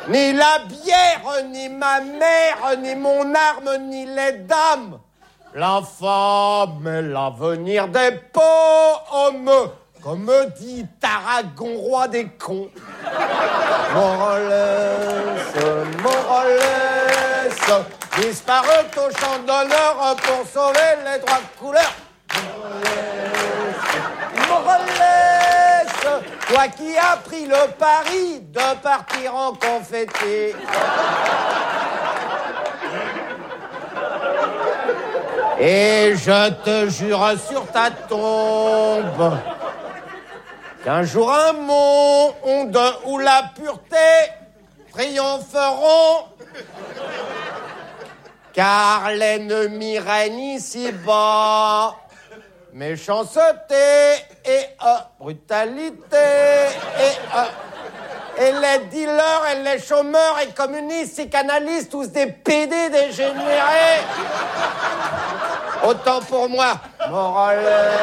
Ni la bière, ni ma mère, ni mon arme, ni les dames. La femme est l'avenir des pommes, comme dit Tarragon, roi des cons. Moralès, disparut au champ d'honneur pour sauver les droits de couleur. Moralès, toi qui as pris le pari de partir en confetti. Et je te jure sur ta tombe qu'un jour un monde où la pureté triompheront, car l'ennemi règne ici-bas. Méchanceté et brutalité et les dealers et les chômeurs et communistes et canalistes, tous des PD dégénérés. Autant pour moi, morale.